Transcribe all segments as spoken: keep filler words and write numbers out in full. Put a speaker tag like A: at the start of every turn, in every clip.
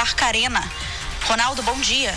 A: Barcarena. Ronaldo, bom dia.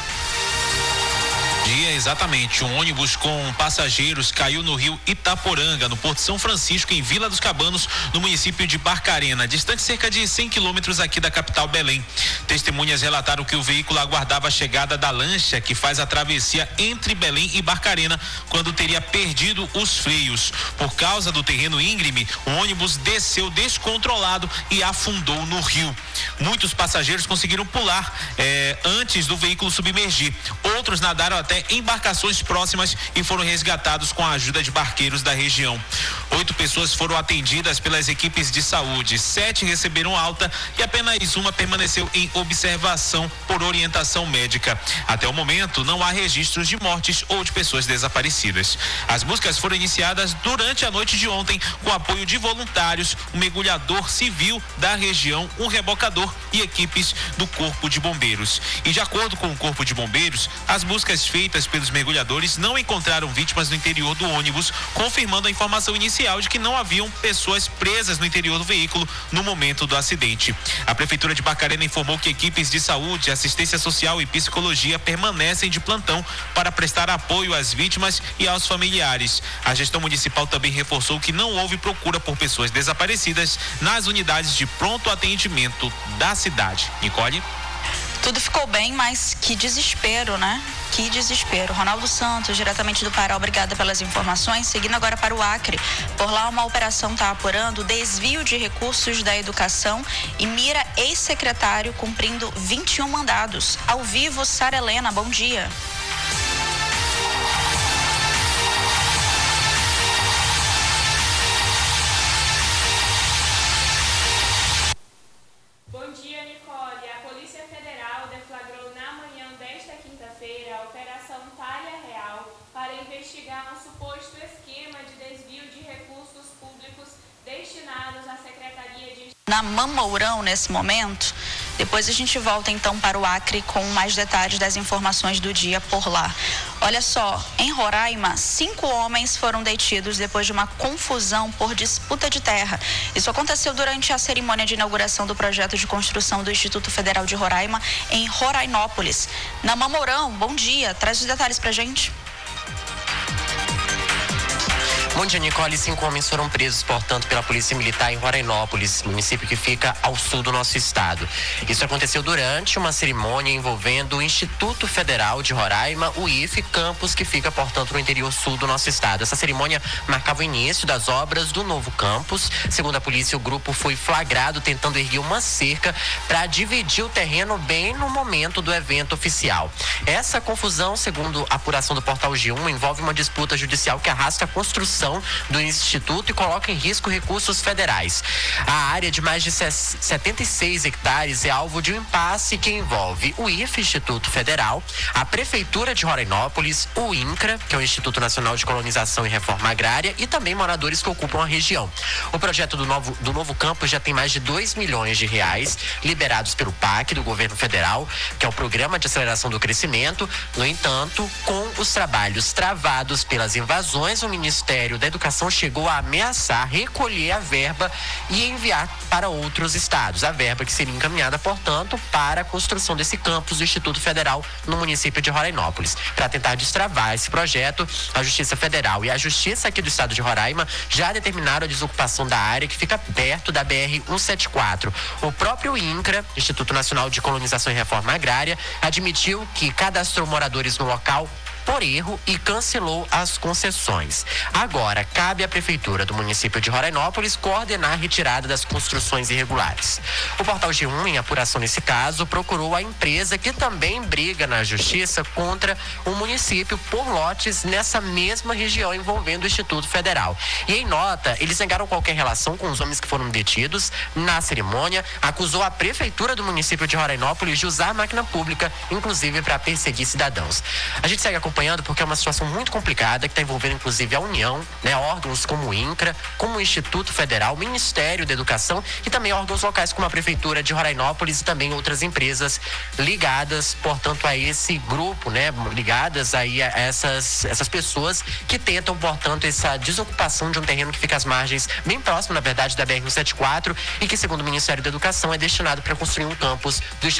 B: Dia, exatamente. Um ônibus com passageiros caiu no rio Itaporanga, no Porto São Francisco, em Vila dos Cabanos, no município de Barcarena, distante cerca de cem quilômetros aqui da capital Belém. Testemunhas relataram que o veículo aguardava a chegada da lancha que faz a travessia entre Belém e Barcarena, quando teria perdido os freios. Por causa do terreno íngreme, o ônibus desceu descontrolado e afundou no rio. Muitos passageiros conseguiram pular eh, antes do veículo submergir. Outros nadaram até embarcações próximas e foram resgatados com a ajuda de barqueiros da região. Oito pessoas foram atendidas pelas equipes de saúde, sete receberam alta e apenas uma permaneceu em observação por orientação médica. Até o momento, não há registros de mortes ou de pessoas desaparecidas. As buscas foram iniciadas durante a noite de ontem com apoio de voluntários, um mergulhador civil da região, um rebocador e equipes do Corpo de Bombeiros. E de acordo com o Corpo de Bombeiros, as buscas feitas pelos mergulhadores não encontraram vítimas no interior do ônibus, confirmando a informação inicial de que não haviam pessoas presas no interior do veículo no momento do acidente. A Prefeitura de Barcarena informou que equipes de saúde, assistência social e psicologia permanecem de plantão para prestar apoio às vítimas e aos familiares. A gestão municipal também reforçou que não houve procura por pessoas desaparecidas nas unidades de pronto atendimento da cidade. Nicole?
A: Tudo ficou bem, mas que desespero, né? Que desespero. Ronaldo Santos, diretamente do Pará, obrigada pelas informações. Seguindo agora para o Acre. Por lá, uma operação está apurando desvio de recursos da educação e mira ex-secretário cumprindo vinte e um mandados. Ao vivo, Sara Helena, bom dia.
C: Investigar um suposto esquema de desvio de recursos públicos destinados à Secretaria de...
A: Na Mamourão, nesse momento, depois a gente volta então para o Acre com mais detalhes das informações do dia por lá. Olha só, em Roraima, cinco homens foram detidos depois de uma confusão por disputa de terra. Isso aconteceu durante a cerimônia de inauguração do projeto de construção do Instituto Federal de Roraima em Rorainópolis. Na Mamourão, bom dia, traz os detalhes pra gente.
D: Bom dia, Nicole. Cinco homens foram presos, portanto, pela Polícia Militar em Rorainópolis, município que fica ao sul do nosso estado. Isso aconteceu durante uma cerimônia envolvendo o Instituto Federal de Roraima, o I F, campus que fica, portanto, no interior sul do nosso estado. Essa cerimônia marcava o início das obras do novo campus. Segundo a polícia, o grupo foi flagrado tentando erguer uma cerca para dividir o terreno bem no momento do evento oficial. Essa confusão, segundo a apuração do Portal G um, envolve uma disputa judicial que arrasta a construção do Instituto e coloca em risco recursos federais. A área de mais de setenta e seis hectares é alvo de um impasse que envolve o I F, Instituto Federal, a Prefeitura de Rorainópolis, o INCRA, que é o Instituto Nacional de Colonização e Reforma Agrária, e também moradores que ocupam a região. O projeto do novo, do novo campus já tem mais de dois milhões de reais liberados pelo P A C, do governo federal, que é o Programa de Aceleração do Crescimento. No entanto, com os trabalhos travados pelas invasões, o Ministério da Educação chegou a ameaçar recolher a verba e enviar para outros estados. A verba que seria encaminhada, portanto, para a construção desse campus do Instituto Federal no município de Rorainópolis. Para tentar destravar esse projeto, a Justiça Federal e a Justiça aqui do estado de Roraima já determinaram a desocupação da área que fica perto da B R cento e setenta e quatro. O próprio INCRA, Instituto Nacional de Colonização e Reforma Agrária, admitiu que cadastrou moradores no local por erro e cancelou as concessões. Agora, cabe à Prefeitura do município de Rorainópolis coordenar a retirada das construções irregulares. O Portal G um, em apuração nesse caso, procurou a empresa que também briga na Justiça contra o município por lotes nessa mesma região envolvendo o Instituto Federal. E em nota, eles negaram qualquer relação com os homens que foram detidos na cerimônia, acusou a Prefeitura do município de Rorainópolis de usar a máquina pública, inclusive para perseguir cidadãos. A gente segue acompanhando acompanhando porque é uma situação muito complicada que está envolvendo inclusive a União, né, órgãos como o INCRA, como o Instituto Federal, o Ministério da Educação e também órgãos locais como a Prefeitura de Rorainópolis e também outras empresas ligadas, portanto, a esse grupo, né, ligadas aí a essas, essas pessoas que tentam, portanto, essa desocupação de um terreno que fica às margens, bem próximo, na verdade, da B R cento e setenta e quatro e que, segundo o Ministério da Educação, é destinado para construir um campus do Instituto